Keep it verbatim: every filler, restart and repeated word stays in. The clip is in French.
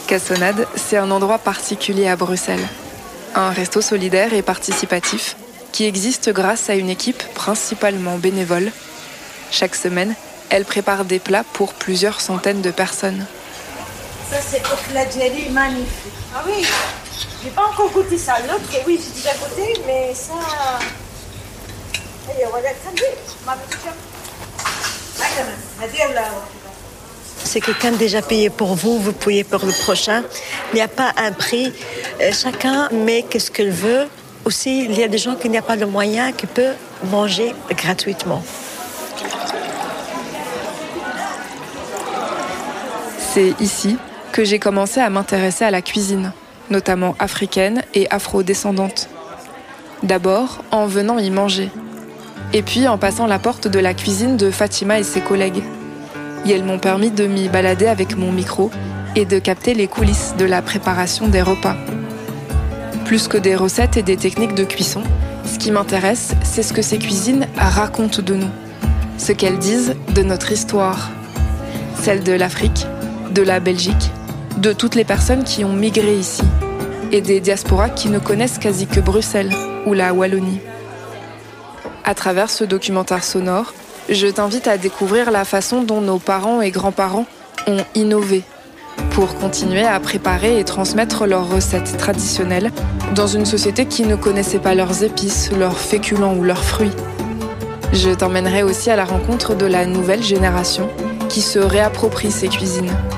Cassonade, c'est un endroit particulier à Bruxelles. Un resto solidaire et participatif qui existe grâce à une équipe principalement bénévole. Chaque semaine, elle prépare des plats pour plusieurs centaines de personnes. Ça, c'est au flagellé magnifique. Ah oui, j'ai pas encore goûté ça. L'autre, oui, j'ai déjà goûté, mais ça... Allez, on va c'est quelqu'un déjà payé pour vous, vous payez pour le prochain. Il n'y a pas un prix. Chacun met ce qu'il veut. Aussi, il y a des gens qui n'ont pas de moyens, qui peuvent manger gratuitement. C'est ici que j'ai commencé à m'intéresser à la cuisine, notamment africaine et afro-descendante. D'abord en venant y manger, et puis en passant la porte de la cuisine de Fatima et ses collègues. Et elles m'ont permis de m'y balader avec mon micro et de capter les coulisses de la préparation des repas. Plus que des recettes et des techniques de cuisson, ce qui m'intéresse, c'est ce que ces cuisines racontent de nous, ce qu'elles disent de notre histoire, celle de l'Afrique, de la Belgique, de toutes les personnes qui ont migré ici, et des diasporas qui ne connaissent quasi que Bruxelles ou la Wallonie. À travers ce documentaire sonore, je t'invite à découvrir la façon dont nos parents et grands-parents ont innové pour continuer à préparer et transmettre leurs recettes traditionnelles dans une société qui ne connaissait pas leurs épices, leurs féculents ou leurs fruits. Je t'emmènerai aussi à la rencontre de la nouvelle génération qui se réapproprie ces cuisines.